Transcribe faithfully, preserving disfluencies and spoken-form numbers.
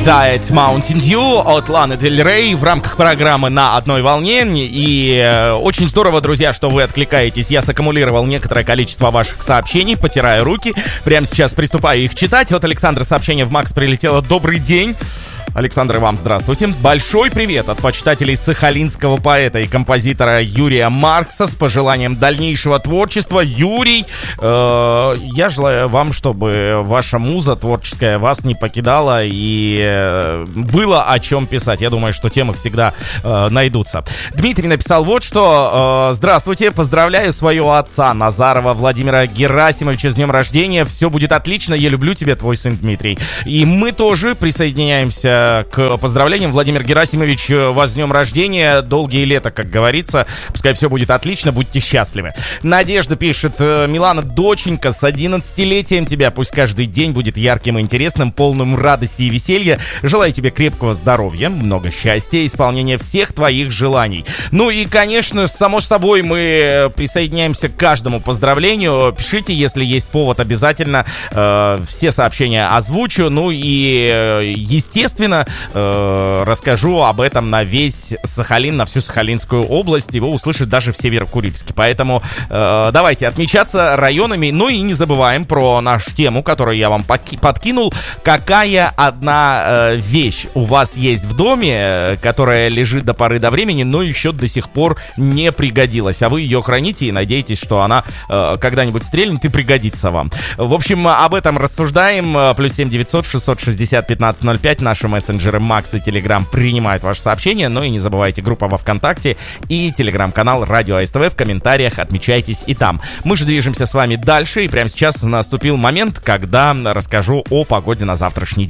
Diet Mountain Dew от Ланы Дель Рей в рамках программы «На одной волне». И э, очень здорово, друзья, что вы откликаетесь. Я саккумулировал некоторое количество ваших сообщений, потираю руки. Прямо сейчас приступаю их читать. Вот Александр сообщение в Макс прилетело. Добрый день. Александр, и вам здравствуйте. Большой привет от почитателей сахалинского поэта и композитора Юрия Маркса с пожеланием дальнейшего творчества. Юрий, э, я желаю вам, чтобы ваша муза творческая вас не покидала и э, было о чем писать. Я думаю, что темы всегда э, найдутся. Дмитрий написал вот что. Э, Здравствуйте, поздравляю своего отца Назарова Владимира Герасимовича с днем рождения. Все будет отлично, я люблю тебя, твой сын Дмитрий. И мы тоже присоединяемся к поздравлениям. Владимир Герасимович, вас с днем рождения. Долгие лета, как говорится. Пускай все будет отлично, будьте счастливы. Надежда пишет: Милана, доченька, с одиннадцатилетием тебя. Пусть каждый день будет ярким и интересным, полным радости и веселья. Желаю тебе крепкого здоровья, много счастья, исполнения всех твоих желаний. Ну и, конечно, само собой, мы присоединяемся к каждому поздравлению. Пишите, если есть повод, обязательно э, все сообщения озвучу. Ну и, э, естественно, Э, расскажу об этом на весь Сахалин, на всю Сахалинскую область. Его услышат даже в Северо-Курильске. Поэтому э, давайте отмечаться районами. Ну и не забываем про нашу тему, которую я вам подки- подкинул. Какая одна э, вещь у вас есть в доме, э, которая лежит до поры до времени, но еще до сих пор не пригодилась, а вы ее храните и надеетесь, что она э, когда-нибудь стрельнет и пригодится вам. В общем, об этом рассуждаем. Плюс семь девятьсот шестьсот шестьдесят пятнадцать ноль пять. Наши мессенджеры Макс и Телеграм принимают ваши сообщения. Ну и не забывайте, группа во ВКонтакте и Телеграм-канал Радио СТВ. В комментариях отмечайтесь и там. Мы же движемся с вами дальше. И прямо сейчас наступил момент, когда расскажу о погоде на завтрашний день.